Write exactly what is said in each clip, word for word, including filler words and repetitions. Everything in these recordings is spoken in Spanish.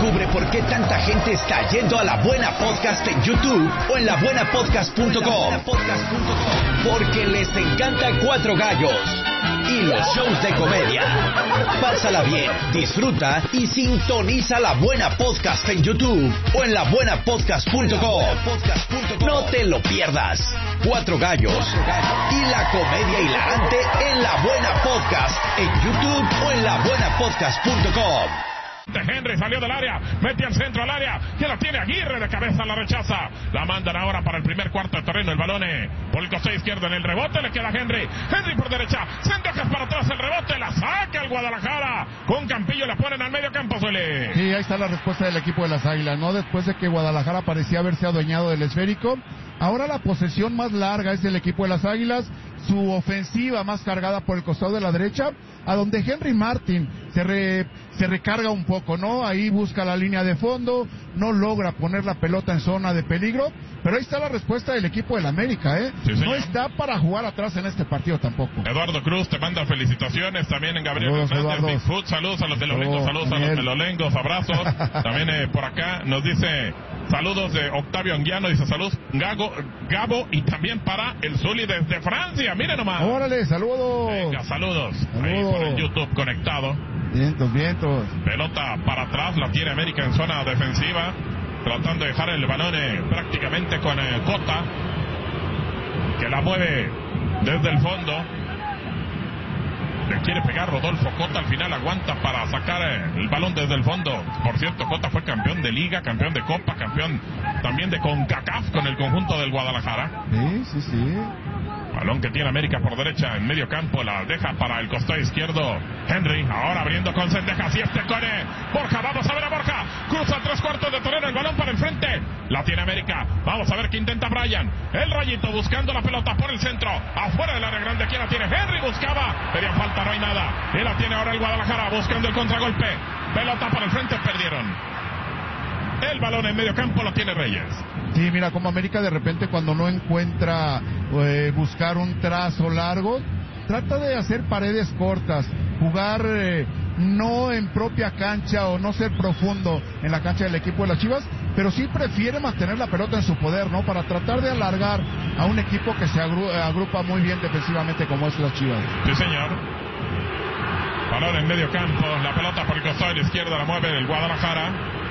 Descubre por qué tanta gente está yendo a La Buena Podcast en YouTube o en la buena podcast punto com. Porque les encanta Cuatro Gallos y los shows de comedia. Pásala bien, disfruta y sintoniza La Buena Podcast en YouTube o en la buena podcast punto com. No te lo pierdas. Cuatro Gallos y la comedia hilarante en La Buena Podcast en YouTube o en la buena podcast punto com. De Henry salió del área, mete al centro al área, que la tiene Aguirre de cabeza, la rechaza, la mandan ahora para el primer cuarto de terreno, el balón por el costado izquierdo en el rebote, le queda Henry, Henry por derecha, Sendejas para atrás, el rebote, la saca el Guadalajara, con Campillo la ponen al medio campo, suele. Sí, ahí está la respuesta del equipo de las Águilas, ¿no? Después de que Guadalajara parecía haberse adueñado del esférico, ahora la posesión más larga es del equipo de las Águilas, su ofensiva más cargada por el costado de la derecha, a donde Henry Martin se, re, se recarga un poco, ¿no? Ahí busca la línea de fondo, no logra poner la pelota en zona de peligro, pero ahí está la respuesta del equipo del América, ¿eh? Sí, no está para jugar atrás en este partido tampoco. Eduardo Cruz te manda felicitaciones, también en Gabriel Saludos, Hernández, Food, saludos a los de los Lengos, saludos a los de los Lengos, abrazos. También eh, por acá nos dice saludos de Octavio Anguiano, dice saludos Gago, Gabo y también para el Zuli desde Francia, miren nomás. Órale, saludos. Venga, saludos. saludos. Ahí por el YouTube conectado. Vientos, vientos. Pelota para atrás, la tiene América en zona defensiva, tratando de dejar el balón eh, prácticamente con eh, Cota, que la mueve desde el fondo. Le quiere pegar Rodolfo Cota, al final aguanta para sacar eh, el balón desde el fondo. Por cierto, Cota fue campeón de Liga, campeón de Copa, campeón también de CONCACAF con el conjunto del Guadalajara. Sí, sí, sí. Balón que tiene América por derecha en medio campo, la deja para el costado izquierdo Henry, ahora abriendo con Sendejas y este con Borja, vamos a ver a Borja, cruza tres cuartos de terreno, el balón para el frente, la tiene América, vamos a ver qué intenta Brian, el Rayito buscando la pelota por el centro, afuera del área grande, aquí la tiene Henry, buscaba, pedía falta, no hay nada, y la tiene ahora el Guadalajara buscando el contragolpe, pelota para el frente, perdieron. El balón en medio campo lo tiene Reyes. Sí, mira, como América de repente cuando no encuentra eh, buscar un trazo largo, trata de hacer paredes cortas, jugar eh, no en propia cancha o no ser profundo en la cancha del equipo de las Chivas, pero sí prefiere mantener la pelota en su poder, ¿no? Para tratar de alargar a un equipo que se agru- agrupa muy bien defensivamente como es las Chivas. Sí, señor. Balón en medio campo, la pelota por el costado de la izquierda la mueve el Guadalajara.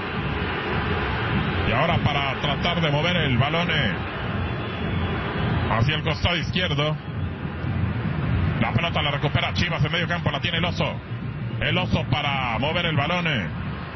Y ahora para tratar de mover el balón eh, hacia el costado izquierdo. La pelota la recupera Chivas en medio campo, la tiene el Oso. El Oso para mover el balón. Eh,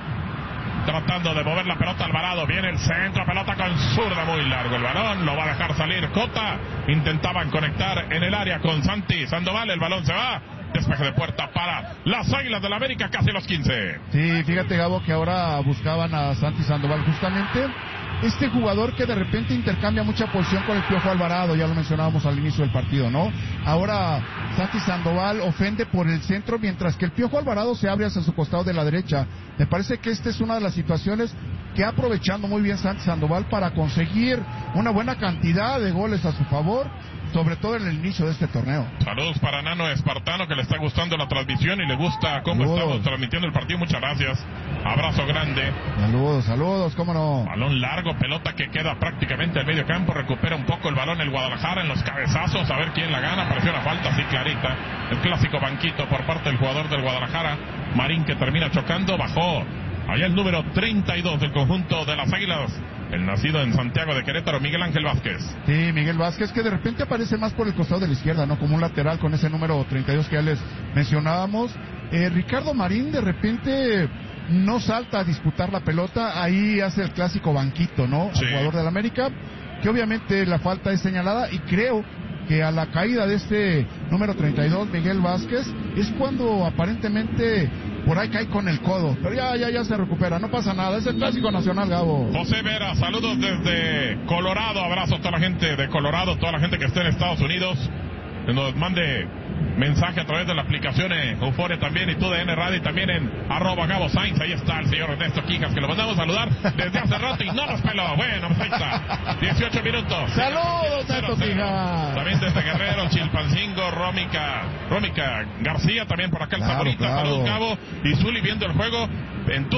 tratando de mover la pelota Alvarado. Viene el centro, pelota con zurda muy largo. El balón lo va a dejar salir Cota. Intentaban conectar en el área con Santi Sandoval. El balón se va. Despeje de puerta para las Águilas del América, casi los quince. Sí, fíjate, Gabo, que ahora buscaban a Santi Sandoval, justamente este jugador que de repente intercambia mucha posición con el Piojo Alvarado, ya lo mencionábamos al inicio del partido, ¿no? Ahora Santi Sandoval ofende por el centro, mientras que el Piojo Alvarado se abre hacia su costado de la derecha. Me parece que esta es una de las situaciones que ha aprovechando muy bien Santi Sandoval para conseguir una buena cantidad de goles a su favor, sobre todo en el inicio de este torneo. Saludos para Nano Espartano, que le está gustando la transmisión y le gusta cómo saludos. Estamos transmitiendo el partido. Muchas gracias. Abrazo grande. Saludos, saludos, cómo no. Balón largo, pelota que queda prácticamente al medio campo. Recupera un poco el balón el Guadalajara en los cabezazos. A ver quién la gana. Pareció una falta así clarita. El clásico banquito por parte del jugador del Guadalajara. Marín, que termina chocando. Bajó allá el número treinta y dos del conjunto de las Águilas. El nacido en Santiago de Querétaro, Miguel Ángel Vázquez. Sí, Miguel Vázquez, que de repente aparece más por el costado de la izquierda, ¿no? Como un lateral con ese número treinta y dos que ya les mencionábamos. Eh, Ricardo Marín de repente no salta a disputar la pelota, ahí hace el clásico banquito, ¿no? Sí. El jugador del América, que obviamente la falta es señalada y creo que a la caída de este número treinta y dos, Miguel Vázquez, es cuando aparentemente por ahí cae con el codo, pero ya, ya, ya se recupera, no pasa nada, es el clásico nacional, Gabo. José Vera, saludos desde Colorado, abrazo a toda la gente de Colorado, toda la gente que esté en Estados Unidos, que nos mande mensaje a través de la aplicación Euforia también y T U D N Radio y también en arroba Gabo Sainz. Ahí está el señor Ernesto Quijas, que lo mandamos a saludar desde hace rato y no nos peló. Bueno, pues ahí está. dieciocho minutos. Saludos, Ernesto Quijas. También desde Guerrero, Chilpancingo, Rómica, Rómica García, también por acá el claro, Saborita. Claro. Saludos, Gabo. Y Zuli viendo el juego en tu